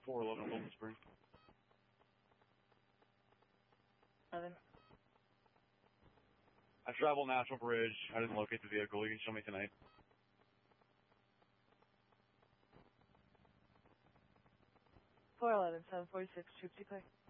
411 Golden Spring. 11. I travel National Bridge. I didn't locate the vehicle. You can show me tonight. 411, 746, troops declare.